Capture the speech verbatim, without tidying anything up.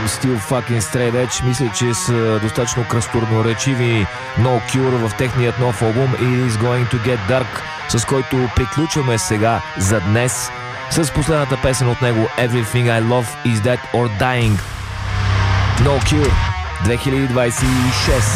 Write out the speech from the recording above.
Still Fucking Straight Edge. Мисля, че са достатъчно кръстурноречиви No Cure в техният нов албум It Is Going To Get Dark, с който приключваме сега за днес с последната песен от него Everything I Love Is Dead or Dying. No Cure две хиляди двадесет и шеста.